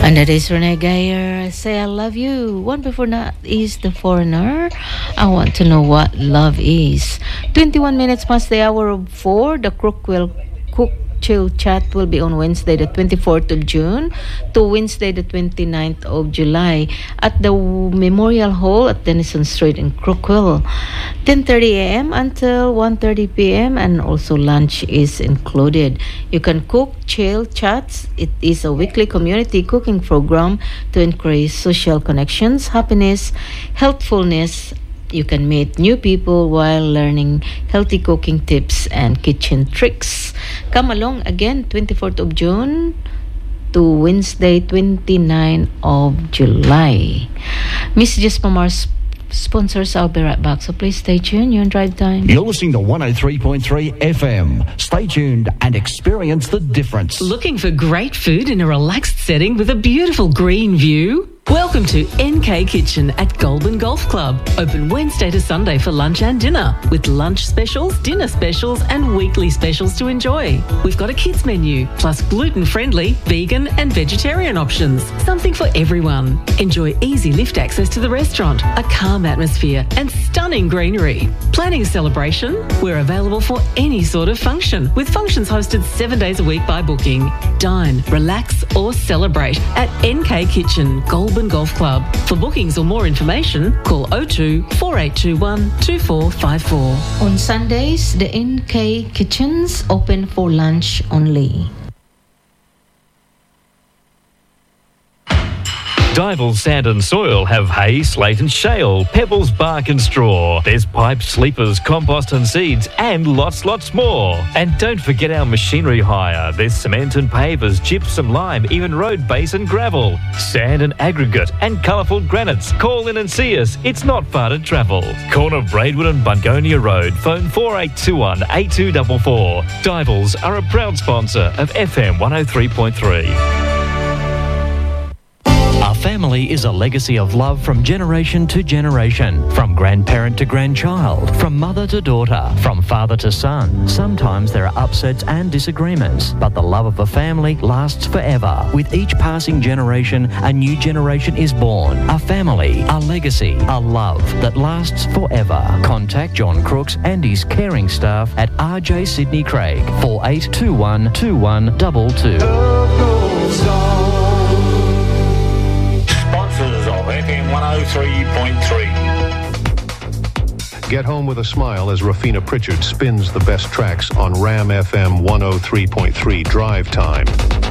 And that is Renee Geyer. Say I love you. One before that is The Foreigner. I want to know what love is. 21 minutes past the hour of 4. The Cook Chill Chat will be on Wednesday the 24th of June to Wednesday the 29th of July at the Memorial Hall at Denison Street in Crookwell. 10:30 a.m. until 1:30 p.m. and also lunch is included. You can cook Chill Chats. It is a weekly community cooking program to increase social connections, happiness, healthfulness. You can meet new people while learning healthy cooking tips and kitchen tricks. Come along again, 24th of June to Wednesday, 29th of July. Messages from our sponsors. I'll be right back, so please stay tuned. You're on Drive Time. You're listening to 103.3 FM. Stay tuned and experience the difference. Looking for great food in a relaxed setting with a beautiful green view? Welcome to NK Kitchen at Goulburn Golf Club. Open Wednesday to Sunday for lunch and dinner, with lunch specials, dinner specials and weekly specials to enjoy. We've got a kids menu, plus gluten-friendly, vegan and vegetarian options. Something for everyone. Enjoy easy lift access to the restaurant, a calm atmosphere and stunning greenery. Planning a celebration? We're available for any sort of function, with functions hosted 7 days a week by booking. Dine, relax or celebrate at NK Kitchen, Goulburn Golf Club. For bookings or more information, call 02 4821 2454. On Sundays, the NK Kitchens open for lunch only. Dival Sand and Soil have hay, slate and shale, pebbles, bark and straw. There's pipes, sleepers, compost and seeds and lots more. And don't forget our machinery hire. There's cement and pavers, gypsum, lime, even road base and gravel, sand and aggregate and colourful granites. Call in and see us. It's not far to travel. Corner Braidwood and Bungonia Road. Phone 4821 8244. Divals are a proud sponsor of FM 103.3. Our family is a legacy of love from generation to generation, from grandparent to grandchild, from mother to daughter, from father to son. Sometimes there are upsets and disagreements, but the love of a family lasts forever. With each passing generation, a new generation is born. A family, a legacy, a love that lasts forever. Contact John Crooks and his caring staff at RJ Sydney Craig, 4821 2122. Of FM 103.3. Get home with a smile as Rafina Pritchard spins the best tracks on Ram FM 103.3 Drive Time.